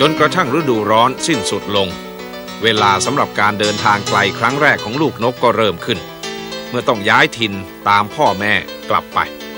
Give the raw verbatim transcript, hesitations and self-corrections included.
จนกระทั่งฤดูร้อนสิ้นสุดลงเวลาสำหรับการเดินทางไกลครั้งแรกของลูกนกก็เริ่มขึ้นเมื่อต้องย้ายถิ่นตามพ่อแม่กลับไป